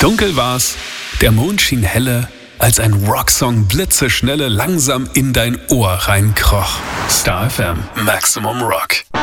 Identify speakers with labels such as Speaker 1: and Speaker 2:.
Speaker 1: Dunkel war's, der Mond schien helle, als ein Rocksong blitzeschnelle langsam in dein Ohr reinkroch. Star FM, Maximum Rock.